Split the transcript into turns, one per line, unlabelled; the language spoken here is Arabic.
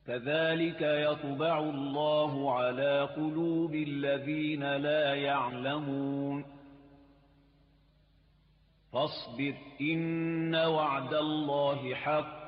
كذلك يطبع الله على قلوب الذين لا يعلمون فاصبر إن وعد الله حق